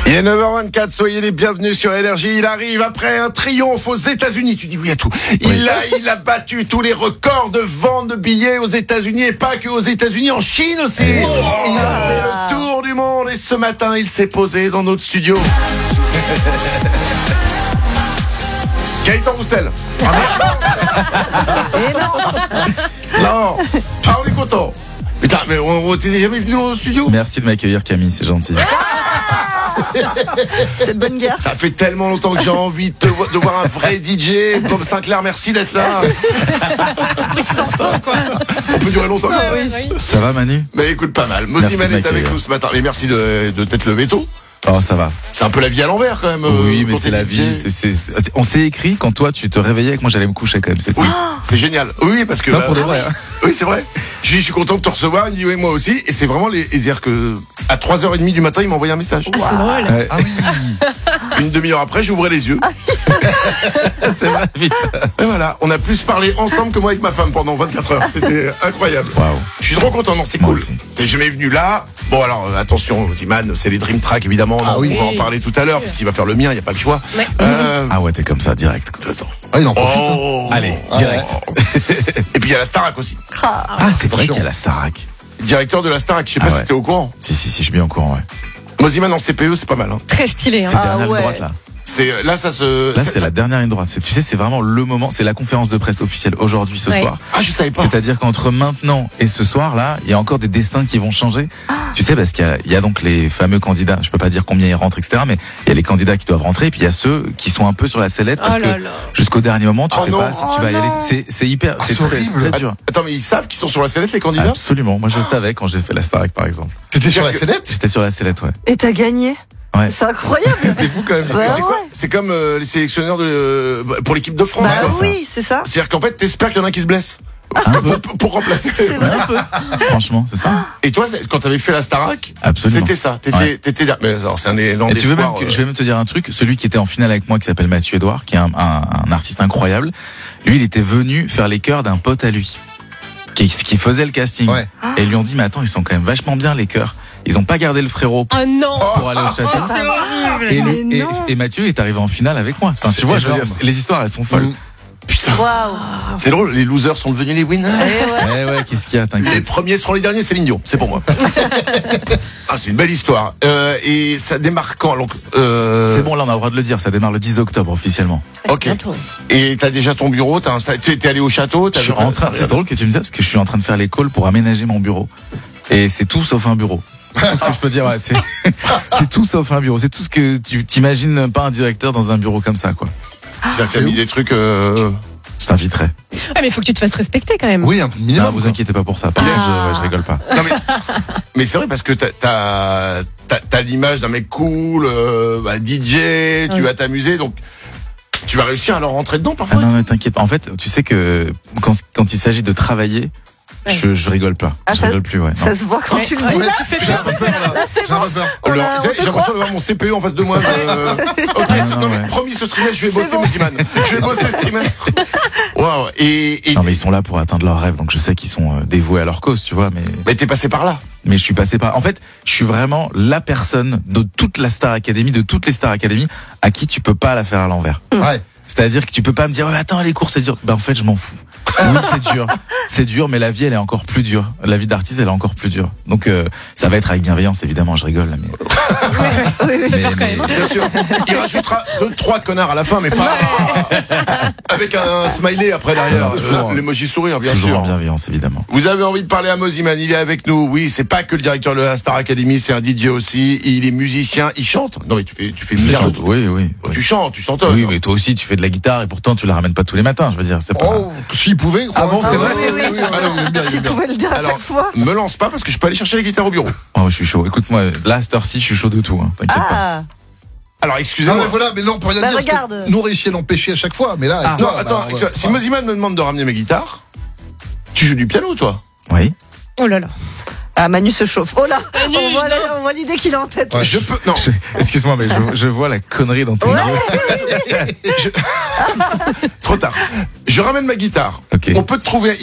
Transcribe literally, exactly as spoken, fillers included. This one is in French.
Il est neuf heures vingt-quatre, soyez les bienvenus sur Énergie. Il arrive après un triomphe aux États-Unis. Tu dis oui à tout. Il oui. a, il a battu tous les records de vente de billets aux États-Unis et pas que aux États-Unis, en Chine aussi. Oh il a fait le tour du monde et ce matin, il s'est posé dans notre studio. Gaëtan Roussel. Ah merde. Et non. Non. Ah, on est content. Putain, mais on, on t'es jamais venu au studio? Merci de m'accueillir, Camille, c'est gentil. Cette bonne guerre. Ça fait tellement longtemps que j'ai envie de, te vo- de voir un vrai D J. Comme Sinclair, merci d'être là. Truc sans fin, quoi. On peut durer longtemps comme ça. Oui, oui. Ça va, Manu? Mais écoute, pas mal. Moziman est avec nous ce matin. Mais merci de, de t'être levé tôt. Oh, ça va. C'est un peu la vie à l'envers quand même. Oui, euh, mais quand c'est t'es la D J. vie. C'est, c'est, c'est- On s'est écrit quand toi, tu te réveillais et que moi, j'allais me coucher quand même. C'est tout. Oui, c'est génial. Oui, parce que. Non, là- pour de vrai. hein. Oui, c'est vrai. Je dis, je suis content de te recevoir. Il me dit, oui, moi aussi. Et c'est vraiment les. Et c'est-à-dire que à trois heures trente du matin, il m'a envoyé un message. Ah, c'est drôle. Ouais. Ah oui. Une demi-heure après, j'ouvrais les yeux. C'est vrai, vite. Et voilà, on a plus parlé ensemble que moi avec ma femme pendant vingt-quatre heures. C'était incroyable. Waouh. Je suis trop content, non, c'est Moi cool. aussi. T'es jamais venu là. Bon, alors, euh, attention, Ziman, c'est les Dream Track, évidemment. Ah on oui. va en parler tout à l'heure, parce qu'il va faire le mien, il n'y a pas le choix. Ouais. Euh, Ah ouais, t'es comme ça, direct. attends. Ah, il en profite. hein. Oh. Allez, Ah, direct. Et puis il y a la Starac aussi. Ah, c'est vrai Attention. qu'il y a la Starac. Directeur de la Starac, je sais Ah pas ouais. si t'es au courant. Si, si, si, je suis bien au courant, ouais. Moziman en C P E, c'est pas mal. Hein. Très stylé. C'est Hein. la dernière ouais. ligne droite, là. C'est, là, ça se. Là, ça- c'est ça- la dernière ligne droite. C'est- Tu sais, c'est vraiment le moment. C'est la conférence de presse officielle aujourd'hui, ce Ouais. soir. Ah, je savais pas. C'est-à-dire qu'entre maintenant et ce soir-là, il y a encore des destins qui vont changer. Tu sais, parce qu'il y a, il y a donc les fameux candidats. Je peux pas dire combien ils rentrent, et cetera. Mais il y a les candidats qui doivent rentrer, et puis il y a ceux qui sont un peu sur la sellette parce Oh là que là. jusqu'au dernier moment, tu Oh sais non. pas si tu Oh vas y non. aller. C'est, c'est hyper, Ah, c'est c'est très, c'est horrible. très dur. Attends, mais ils savent qu'ils sont sur la sellette, les candidats? Absolument. Moi, je savais quand j'ai fait la Starac, par exemple. T'étais sur la que- sellette? J'étais sur la sellette, ouais. Et t'as gagné. Ouais. C'est incroyable. C'est fou quand même. Ouais. C'est quoi? C'est comme euh, les sélectionneurs de, euh, pour l'équipe de France. Bah ça. oui, c'est ça. C'est-à-dire qu'en fait, t'espères qu'il y en a un qui se blesse. Un peu. Pour, pour remplacer. C'est vrai. Un peu. Franchement, c'est ça. Et toi, c'est- quand t'avais fait la Starac, Absolument. c'était ça. T'étais, Ouais. t'étais là. Mais alors, c'est un élan Et tu veux même d'espoir. que, euh, je vais même te dire un truc. Celui qui était en finale avec moi, qui s'appelle Mathieu Edouard, qui est un, un, un artiste incroyable. Lui, il était venu faire les chœurs d'un pote à lui, qui, qui faisait le casting. Ouais. Et ils lui ont dit, mais attends, ils sont quand même vachement bien les chœurs. Ils ont pas gardé le frérot Oh non. pour aller au château. C'est horrible. Et, Mais et- non. et Mathieu est arrivé en finale avec moi. Enfin, C'est tu vois, je veux dire, énorme. les histoires, elles sont folles. Mm. Putain. Waouh. C'est drôle, les losers sont devenus les winners. Eh ouais. Eh ouais, qu'est-ce qu'il y a, Les t'inquiète. premiers seront les derniers, c'est Dion, c'est pour moi. Ah, c'est une belle histoire. Euh, et ça démarre quand donc, euh... C'est bon, là, on a le droit de le dire. Ça démarre le dix octobre officiellement. Ok. Bientôt. Et t'as déjà ton bureau, t'as installé, tu es allé au château, Je t'as suis en train, c'est drôle que tu me dises ça, parce que je suis en train de faire les calls pour aménager mon bureau. Et c'est tout sauf un bureau. C'est tout ce que je peux dire, ouais, c'est, c'est tout sauf un bureau. C'est tout ce que tu t'imagines pas un directeur dans un bureau comme ça, quoi. Tu c'est as mis ouf. des trucs. Euh... Je t'inviterai. Ouais, mais il faut que tu te fasses respecter quand même. Oui, un Non, minimum. vous quoi. inquiétez pas pour ça. Par Ah. contre, je, ouais, je rigole pas. Non mais, mais c'est vrai parce que t'as t'as, t'as, t'as l'image d'un mec cool, euh, bah, D J, tu Ouais. vas t'amuser, donc tu vas réussir à leur rentrer dedans Ah parfois. non, mais t'inquiète pas. En fait, tu sais que quand, quand il s'agit de travailler, Ouais. je, je rigole pas. Ah, je ça- rigole plus, ouais. Non. Ça se voit quand Ouais. Ah tu le Ouais. dis. Ouais. Tu fais J'ai un peur. peu peur là. Là, c'est J'ai un bon. peu peur. On Alors, a- j'ai on te j'ai l'impression croit. d'avoir mon C P E en face de moi. euh, ok, Ah, ce- non, non, mais ouais. promis ce trimestre, je vais bosser, bon. Moziman. Je vais bosser ce trimestre. Waouh. Et, et Non, mais ils sont là pour atteindre leurs rêves, donc je sais qu'ils sont euh, dévoués à leur cause, tu vois, mais, mais t'es passé par là. mais je suis passé par, en fait, je suis vraiment la personne de toute la Star Academy, de toutes les Star Academy, à qui tu peux pas la faire à l'envers. Ouais. C'est-à-dire que tu peux pas me dire, ouais, attends, les cours c'est dur. Ben, en fait, je m'en fous. Oui, c'est dur. C'est dur, mais la vie, elle est encore plus dure. La vie d'artiste, elle est encore plus dure. Donc, euh, ça va être avec bienveillance, évidemment, je rigole, là, mais, Oui, oui, mais, quand mais- même. Bien sûr. Il rajoutera deux, trois connards à la fin, mais pas avec un smiley après derrière. Toujours. Euh, L'emoji sourire, bien toujours sûr. en bienveillance, évidemment. Vous avez envie de parler à Moziman, il est avec nous. Oui, c'est pas que le directeur de la Star Academy, c'est un D J aussi. Il est musicien, il chante. Non mais tu fais, tu fais Je merde. chante, oui, oui. oui. Tu chantes, tu chantes. Oui, mais toi aussi, tu fais de la guitare et pourtant, tu la ramènes pas tous les matins, je veux dire, c'est pas. Oh, s'il pouvait. Ah bon, c'est crois- vrai oui, oui, oui, oui, Alors, il aime bien, il Tu aime bien. pouvais le dire à Alors, chaque fois. me lance pas parce que je peux aller chercher la guitare au bureau. Oh, je suis chaud. Écoute-moi, là, à cette heure-ci, je suis chaud de tout, hein. T'inquiète pas. Ah. Alors Non, excusez-moi. mais voilà, mais là on peut rien Bah, dire. parce que regarde. Nous on réussit à l'empêcher à chaque fois, mais là, avec Ah. toi, Non, attends, bah, excuse- ouais. si Moziman me demande de ramener mes guitares, tu joues du piano toi? Oui. Oh là là. Ah, Manu se chauffe. Oh là. On voit, la- on voit l'idée qu'il a en tête. Ouais. Je peux. Non. Je- Excuse-moi, mais je, je vois la connerie dans tes Ouais. yeux. Je- Trop tard. Je ramène ma guitare. Ok. On peut te trouver.